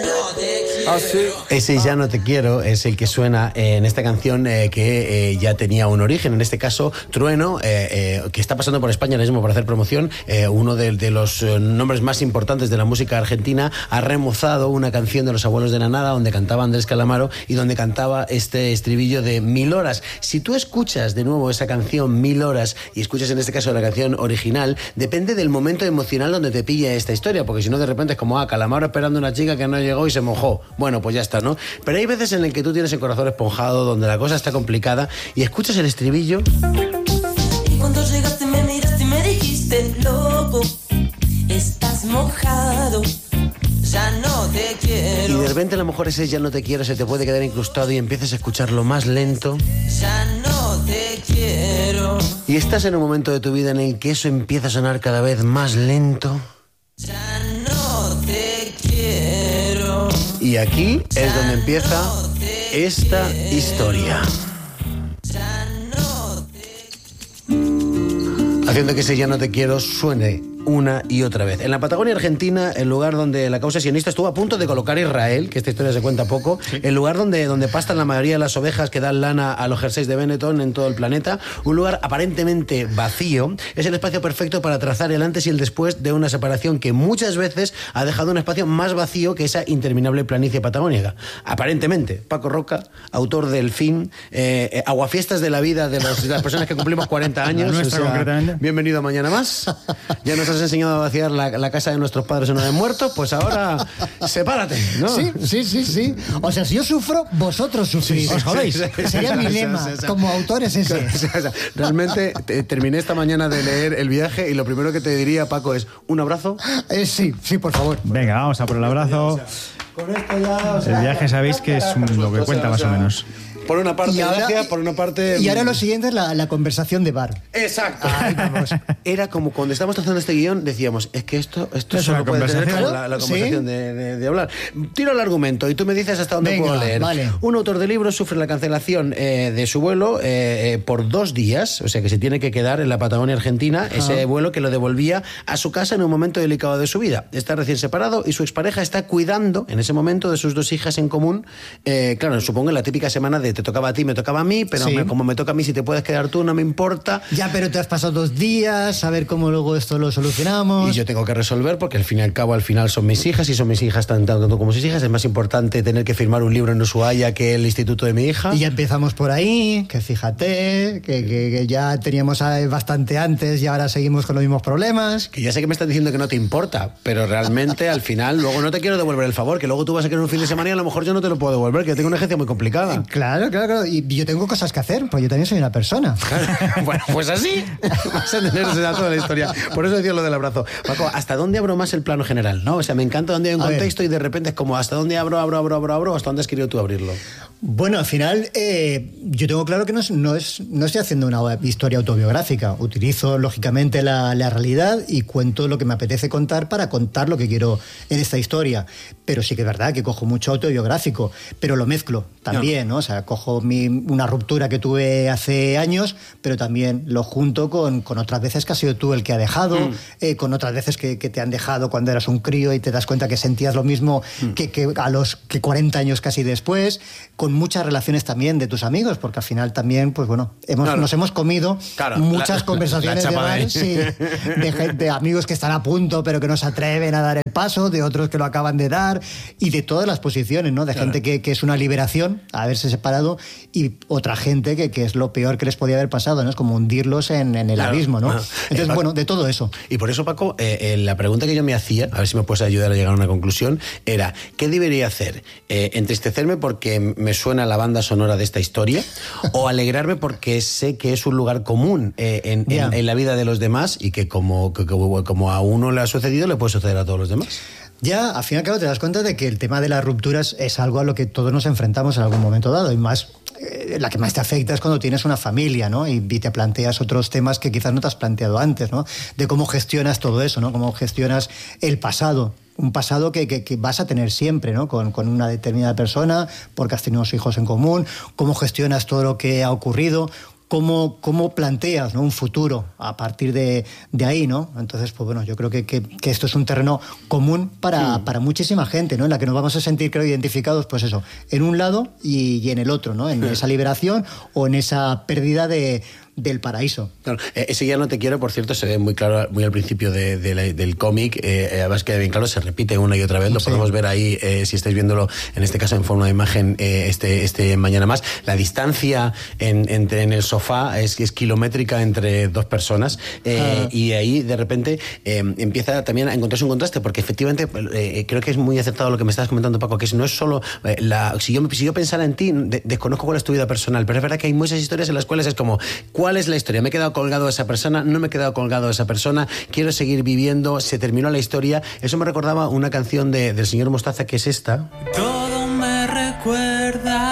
Ese Ya no te quiero es el que suena en esta canción que ya tenía un origen, en este caso Trueno, que está pasando por España ahora mismo para hacer promoción. Uno de los nombres más importantes de la música argentina ha remozado una canción de Los Abuelos de la Nada donde cantaba Andrés Calamaro y donde cantaba este estribillo de 1000 horas. Si tú escuchas de nuevo esa canción 1000 horas y escuchas en este caso la canción original, depende del momento emocional donde te pille esta historia, porque si no de repente es como Calamaro esperando a una chica que no llegó y se mojó. Bueno, pues ya está, ¿no? Pero hay veces en el que tú tienes el corazón esponjado, donde la cosa está complicada y escuchas el estribillo. Y cuando llegaste me miraste y me dijiste, loco, estás mojado, ya no te quiero. Y de repente a lo mejor ese Ya no te quiero se te puede quedar incrustado y empiezas a escucharlo más lento. Ya no te quiero. Y estás en un momento de tu vida en el que eso empieza a sonar cada vez más lento. Ya no te quiero. Y aquí es donde empieza esta historia. Haciendo que ese Ya no te quiero suene una y otra vez. En la Patagonia Argentina, el lugar donde la causa sionista estuvo a punto de colocar Israel, que esta historia se cuenta poco, sí. El lugar donde pastan la mayoría de las ovejas que dan lana a los jerseys de Benetton en todo el planeta, un lugar aparentemente vacío, es el espacio perfecto para trazar el antes y el después de una separación que muchas veces ha dejado un espacio más vacío que esa interminable planicie patagónica. Aparentemente, Paco Roca, autor del fin, aguafiestas de la vida de las personas que cumplimos 40 años. Nuestra, concretamente. Bienvenido mañana más. Ya nos has enseñado a vaciar la casa de nuestros padres en una de muertos, pues ahora sepárate, ¿no? Sí. O sea, si yo sufro, vosotros sufrís. ¿Os jodéis? Sería mi lema como autor es ese. Realmente terminé esta mañana de leer El viaje y lo primero que te diría, Paco, es ¿un abrazo? Sí, por favor. Venga, vamos a por el abrazo. Con esto ya, el viaje sabéis que es lo que cuenta más o menos. Por una parte, gracia, por una parte... Y ahora lo siguiente es la conversación de bar. Exacto. Ay, vamos. Era como cuando estábamos trazando este guión, decíamos, es que esto solo puede tener como la conversación de hablar. Tiro el argumento y tú me dices hasta dónde puedo leer. Vale. Un autor de libros sufre la cancelación de su vuelo por 2 días, o sea que se tiene que quedar en la Patagonia Argentina, ese vuelo que lo devolvía a su casa en un momento delicado de su vida. Está recién separado y su expareja está cuidando en ese momento de sus 2 hijas en común. Claro, supongo en la típica semana de te tocaba a ti, me tocaba a mí, pero como me toca a mí, si te puedes quedar tú, no me importa. Ya, pero te has pasado 2 días, a ver cómo luego esto lo solucionamos. Y yo tengo que resolver, porque al fin y al cabo, son mis hijas, y son mis hijas tanto como sus hijas. Es más importante tener que firmar un libro en Ushuaia que el instituto de mi hija. Y ya empezamos por ahí, que fíjate, que ya teníamos bastante antes y ahora seguimos con los mismos problemas. Que ya sé que me estás diciendo que no te importa, pero realmente al final luego no te quiero devolver el favor, que luego tú vas a querer un fin de semana y a lo mejor yo no te lo puedo devolver, que yo tengo una agencia muy complicada. Claro. Y yo tengo cosas que hacer, pues yo también soy una persona. Bueno, pues así vas a tener ese dato de la historia. Por eso decía lo del abrazo. Paco, ¿hasta dónde abro más el plano general? ¿No? O sea, me encanta donde hay un contexto y de repente es como ¿hasta dónde abro? ¿Hasta dónde has querido tú abrirlo? Bueno, al final yo tengo claro que no estoy haciendo una historia autobiográfica. Utilizo, lógicamente, la realidad y cuento lo que me apetece contar para contar lo que quiero en esta historia. Pero sí que es verdad que cojo mucho autobiográfico, pero lo mezclo también, ¿no? O sea, cojo una ruptura que tuve hace años, pero también lo junto con otras veces que has sido tú el que ha dejado, con otras veces que te han dejado cuando eras un crío y te das cuenta que sentías lo mismo que a los 40 años casi después, con muchas relaciones también de tus amigos, porque al final también, pues bueno, nos hemos comido muchas conversaciones de bar, de amigos que están a punto pero que no se atreven a dar el paso, de otros que lo acaban de dar y de todas las posiciones, ¿no? De gente que es una liberación haberse separado y otra gente que es lo peor que les podía haber pasado, ¿no? Es como hundirlos en el abismo, ¿no? Entonces, bueno, de todo eso. Y por eso, Paco, la pregunta que yo me hacía, a ver si me puedes ayudar a llegar a una conclusión, era, ¿qué debería hacer? ¿Entristecerme porque me suena la banda sonora de esta historia? ¿O alegrarme porque sé que es un lugar común en la vida de los demás y que como a uno le ha sucedido, le puede suceder a todos los demás? Ya, al final, claro, te das cuenta de que el tema de las rupturas es algo a lo que todos nos enfrentamos en algún momento dado, y más la que más te afecta es cuando tienes una familia, ¿no? Y te planteas otros temas que quizás no te has planteado antes, ¿no? De cómo gestionas todo eso, ¿no? Cómo gestionas el pasado. Un pasado que vas a tener siempre, ¿no? Con una determinada persona, porque has tenido hijos en común, cómo gestionas todo lo que ha ocurrido, cómo planteas, ¿no?, un futuro a partir de ahí, ¿no? Entonces, pues bueno, yo creo que esto es un terreno común para muchísima gente, ¿no? En la que nos vamos a sentir, creo, identificados, pues eso, en un lado y en el otro, ¿no? En esa liberación o en esa pérdida del paraíso. Claro, ese ya no te quiero, por cierto, se ve muy claro, muy al principio del cómic, además queda bien claro, se repite una y otra vez, lo podemos ver ahí, si estáis viéndolo, en este caso en forma de imagen, este Mañana Más. La distancia en el sofá es kilométrica entre dos personas, y ahí de repente empieza también a encontrarse un contraste, porque efectivamente creo que es muy acertado lo que me estabas comentando, Paco, que no es solo si yo pensara en ti, desconozco cuál es tu vida personal, pero es verdad que hay muchas historias en las cuales es como, ¿cuál es la historia? ¿Me he quedado colgado de esa persona? ¿No me he quedado colgado de esa persona? ¿Quiero seguir viviendo? ¿Se terminó la historia? Eso me recordaba una canción del señor Mostaza, que es esta. Todo me recuerda